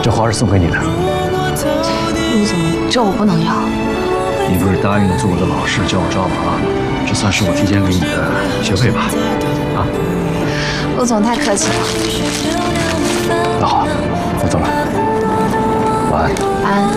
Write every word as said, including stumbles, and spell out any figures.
这花是送给你的。 陆总，这我不能要。 你不是答应了做我的老师，教我抓马吗？这算是我提前给你的学费吧？啊？ 陆总太客气了。 那好，我走了，晚安。 晚安。